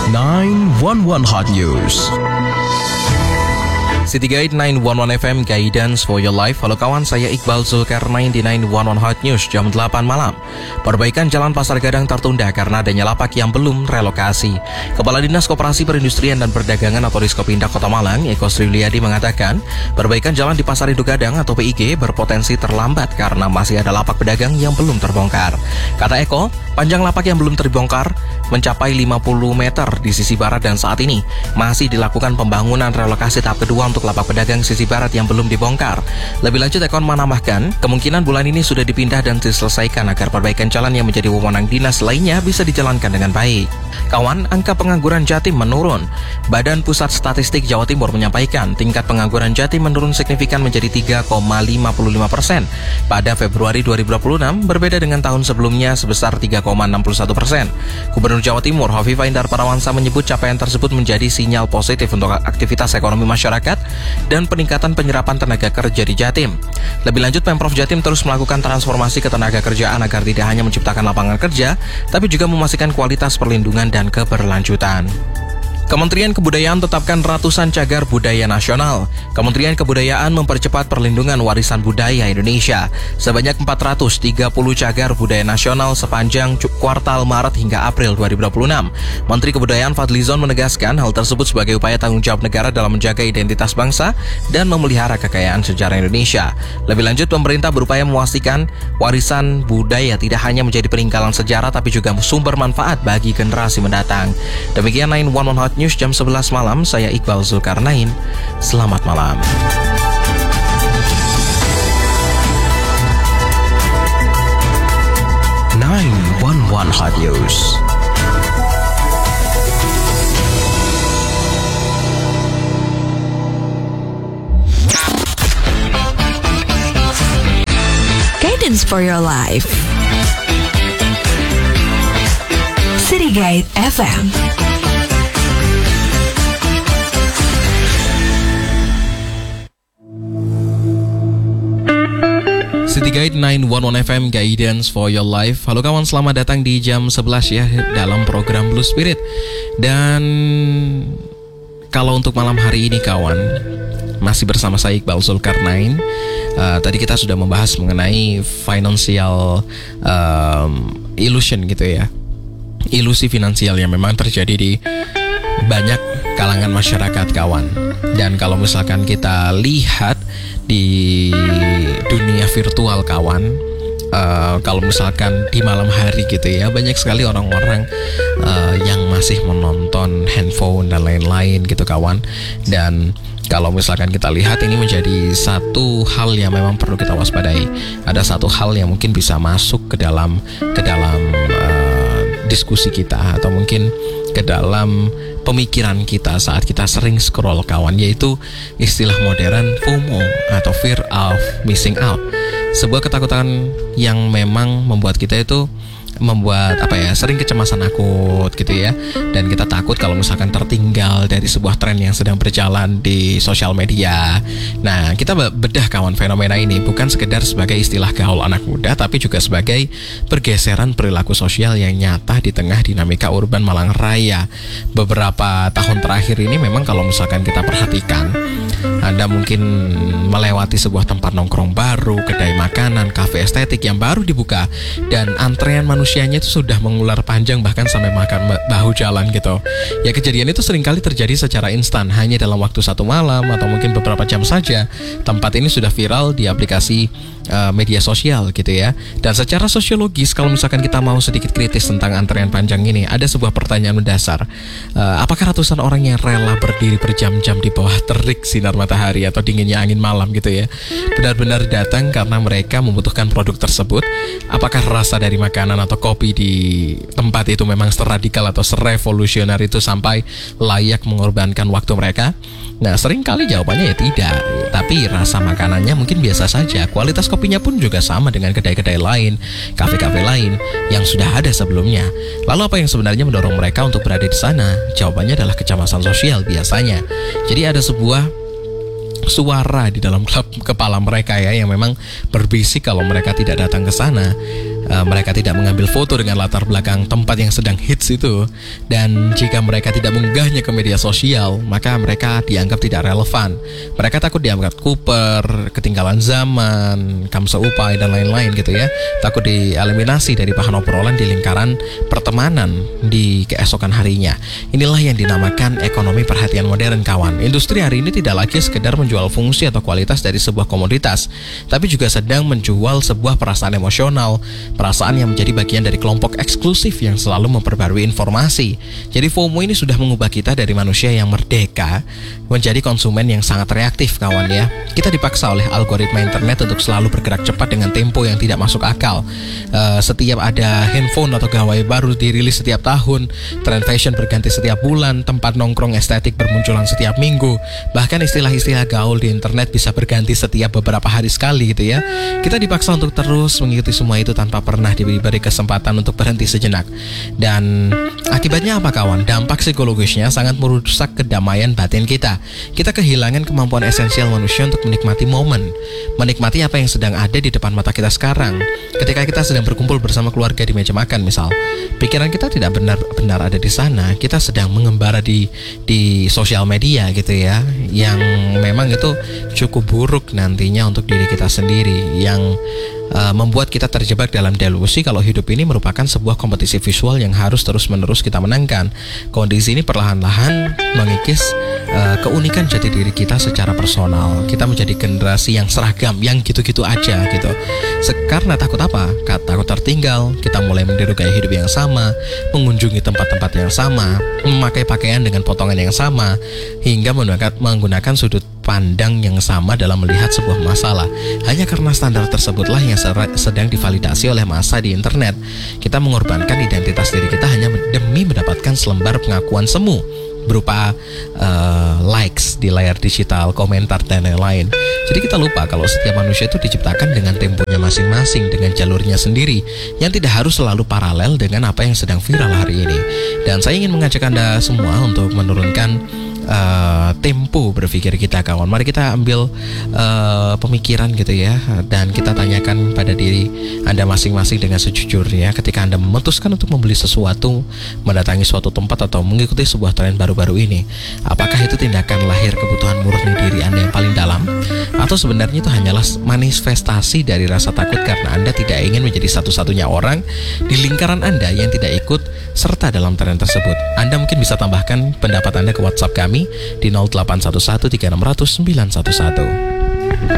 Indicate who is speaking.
Speaker 1: 911 Hot News.
Speaker 2: City Guide 911 FM Guidance for Your Life. Halo kawan, saya Iqbal Zulkarnain di 911 Hot News jam 8 malam. Perbaikan Jalan Pasar Gadang tertunda karena adanya lapak yang belum relokasi. Kepala Dinas Koperasi Perindustrian dan Perdagangan atau Diskopindah Kota Malang, Eko Sriwiliadi mengatakan, perbaikan jalan di Pasar Induk Gadang atau PIG berpotensi terlambat karena masih ada lapak pedagang yang belum terbongkar. Kata Eko, panjang lapak yang belum terbongkar mencapai 50 meter di sisi barat dan saat ini masih dilakukan pembangunan relokasi tahap kedua untuk lapak pedagang sisi barat yang belum dibongkar. Lebih lanjut, Eko menambahkan, kemungkinan bulan ini sudah dipindah dan diselesaikan agar perbaikan jalan yang menjadi wewenang dinas lainnya bisa dijalankan dengan baik. Kawan, angka pengangguran Jatim menurun. Badan Pusat Statistik Jawa Timur menyampaikan tingkat pengangguran Jatim menurun signifikan menjadi 3,55% pada Februari 2026, berbeda dengan tahun sebelumnya sebesar 3,61%. Gubernur Jawa Timur Hovifah Indar Parawansa menyebut capaian tersebut menjadi sinyal positif untuk aktivitas ekonomi masyarakat dan peningkatan penyerapan tenaga kerja di Jatim. Lebih lanjut, Pemprov Jatim terus melakukan transformasi ketenaga kerjaan agar tidak hanya menciptakan lapangan kerja, tapi juga memastikan kualitas perlindungan dan keberlanjutan. Kementerian Kebudayaan tetapkan ratusan cagar budaya nasional. Kementerian Kebudayaan mempercepat perlindungan warisan budaya Indonesia. Sebanyak 430 cagar budaya nasional sepanjang kuartal Maret hingga April 2026. Menteri Kebudayaan Fadlizon menegaskan hal tersebut sebagai upaya tanggung jawab negara dalam menjaga identitas bangsa dan memelihara kekayaan sejarah Indonesia. Lebih lanjut, pemerintah berupaya memastikan warisan budaya tidak hanya menjadi peninggalan sejarah tapi juga sumber manfaat bagi generasi mendatang. Demikian 911 Hot News jam 11 malam, saya Iqbal Zulkarnain. Selamat malam.
Speaker 1: Hot News.
Speaker 3: Guidance for your life. City Guide FM.
Speaker 2: City Guide 911 FM Guidance for Your Life. Halo kawan, selamat datang di jam 11 ya dalam program Blue Spirit. Dan kalau untuk malam hari ini kawan, masih bersama saya Iqbal Zulkarnain. Tadi kita sudah membahas mengenai financial illusion gitu ya. Ilusi finansial yang memang terjadi di banyak kalangan masyarakat kawan. Dan kalau misalkan kita lihat di dunia virtual kawan, kalau misalkan di malam hari gitu ya, banyak sekali orang-orang yang masih menonton handphone dan lain-lain gitu kawan. Dan kalau misalkan kita lihat, ini menjadi satu hal yang memang perlu kita waspadai. Ada satu hal yang mungkin bisa masuk ke dalam diskusi kita atau mungkin ke dalam pemikiran kita saat kita sering scroll kawan, yaitu istilah modern FOMO atau Fear of Missing Out. Sebuah ketakutan yang memang membuat kita itu sering kecemasan akut gitu ya. Dan kita takut kalau misalkan tertinggal dari sebuah tren yang sedang berjalan di sosial media. Nah, kita bedah kawan fenomena ini bukan sekedar sebagai istilah gaul anak muda, tapi juga sebagai pergeseran perilaku sosial yang nyata di tengah dinamika urban Malang Raya. Beberapa tahun terakhir ini memang kalau misalkan kita perhatikan, Anda mungkin melewati sebuah tempat nongkrong baru, kedai makanan, kafe estetik yang baru dibuka, dan antrean manusianya itu sudah mengular panjang bahkan sampai makan bahu jalan gitu. Ya, kejadian itu seringkali terjadi secara instan, hanya dalam waktu satu malam atau mungkin beberapa jam saja. Tempat ini sudah viral di aplikasi media sosial gitu ya. Dan secara sosiologis, kalau misalkan kita mau sedikit kritis tentang antrean panjang ini, ada sebuah pertanyaan mendasar. Apakah ratusan orang yang rela berdiri berjam-jam di bawah terik sinar matahari atau dinginnya angin malam gitu ya, benar-benar datang karena mereka membutuhkan produk tersebut? Apakah rasa dari makanan atau kopi di tempat itu memang seradikal atau serevolusioner itu sampai layak mengorbankan waktu mereka? Nah, seringkali jawabannya ya tidak. Tapi rasa makanannya mungkin biasa saja. Kualitas kopinya pun juga sama dengan kedai-kedai lain, kafe-kafe lain yang sudah ada sebelumnya. Lalu apa yang sebenarnya mendorong mereka untuk berada di sana? Jawabannya adalah kecemasan sosial biasanya. Jadi ada sebuah suara di dalam kepala mereka ya yang memang berbisik kalau mereka tidak datang ke sana. mereka tidak mengambil foto dengan latar belakang tempat yang sedang hits itu. Dan jika mereka tidak mengunggahnya ke media sosial, maka mereka dianggap tidak relevan. Mereka takut dianggap kuper, ketinggalan zaman, kamsa upai, dan lain-lain gitu ya. Takut dieliminasi dari bahan obrolan di lingkaran pertemanan di keesokan harinya. Inilah yang dinamakan ekonomi perhatian modern, kawan. Industri hari ini tidak lagi sekedar menjual fungsi atau kualitas dari sebuah komoditas, tapi juga sedang menjual sebuah perasaan emosional, perasaan yang menjadi bagian dari kelompok eksklusif yang selalu memperbarui informasi. Jadi FOMO ini sudah mengubah kita dari manusia yang merdeka menjadi konsumen yang sangat reaktif, kawan ya. Kita dipaksa oleh algoritma internet untuk selalu bergerak cepat dengan tempo yang tidak masuk akal. Setiap ada handphone atau gawai baru dirilis setiap tahun, tren fashion berganti setiap bulan, tempat nongkrong estetik bermunculan setiap minggu, bahkan istilah-istilah gaul di internet bisa berganti setiap beberapa hari sekali gitu ya. Kita dipaksa untuk terus mengikuti semua itu tanpa pernah diberi kesempatan untuk berhenti sejenak. Dan akibatnya apa, kawan? Dampak psikologisnya sangat merusak kedamaian batin kita. Kita kehilangan kemampuan esensial manusia untuk menikmati momen, menikmati apa yang sedang ada di depan mata kita sekarang. Ketika kita sedang berkumpul bersama keluarga di meja makan misal, pikiran kita tidak benar-benar ada di sana. Kita sedang mengembara di sosial media gitu ya, yang memang itu cukup buruk nantinya untuk diri kita sendiri, yang membuat kita terjebak dalam delusi kalau hidup ini merupakan sebuah kompetisi visual yang harus terus-menerus kita menangkan. Kondisi ini perlahan-lahan mengikis keunikan jati diri kita secara personal. Kita menjadi generasi yang seragam, yang gitu-gitu aja gitu. Karena takut apa? Takut tertinggal. Kita mulai meniru gaya hidup yang sama, mengunjungi tempat-tempat yang sama, memakai pakaian dengan potongan yang sama, hingga menggunakan sudut pandang yang sama dalam melihat sebuah masalah. Hanya karena standar tersebutlah yang sedang divalidasi oleh massa di internet. Kita mengorbankan identitas diri kita hanya demi mendapatkan selembar pengakuan semu berupa likes di layar digital, komentar, dan lain-lain. Jadi kita lupa kalau setiap manusia itu diciptakan dengan temponya masing-masing, dengan jalurnya sendiri, yang tidak harus selalu paralel dengan apa yang sedang viral hari ini. Dan saya ingin mengajak Anda semua untuk menurunkan tempo berpikir kita, kawan. Mari kita ambil pemikiran gitu ya, dan kita tanyakan pada diri Anda masing-masing dengan sejujurnya. Ketika Anda memutuskan untuk membeli sesuatu, mendatangi suatu tempat, atau mengikuti sebuah tren baru-baru ini, apakah itu tindakan lahir kebutuhan murni diri Anda yang paling dalam, atau sebenarnya itu hanyalah manifestasi dari rasa takut karena Anda tidak ingin menjadi satu-satunya orang di lingkaran Anda yang tidak ikut serta dalam tren tersebut? Anda mungkin bisa tambahkan pendapat Anda ke WhatsApp kami di 0811 3600 911.